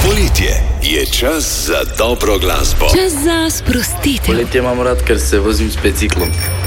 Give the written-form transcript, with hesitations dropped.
poletje je čas za dobro glasbo. Čas za sprostitev. Poletje imam rad, ker se vozim s biciklom.